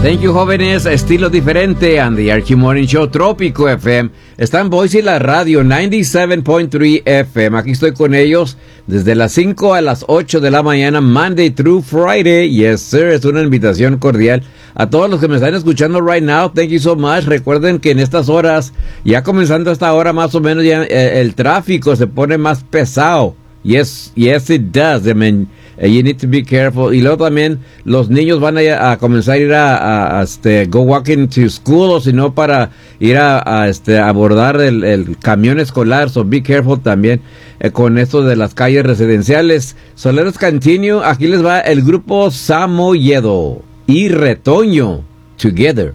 Thank you, jóvenes. Estilo diferente and the Archie Morning Show Trópico FM. Está en Boise la radio 97.3 FM. Aquí estoy con ellos desde las 5 a las 8 de la mañana, Monday through Friday. Yes, sir. Es una invitación cordial a todos los que me están escuchando right now. Thank you so much. Recuerden que en estas horas, ya comenzando esta hora más o menos, ya el tráfico se pone más pesado. Yes, it does. I mean, you need to be careful. Y luego también los niños van a comenzar a ir a go walking to school, o si no para ir a abordar el camión escolar. So be careful también con esto de las calles residenciales. So let us continue. Aquí les va el grupo Samoyedo y Retoño. Together.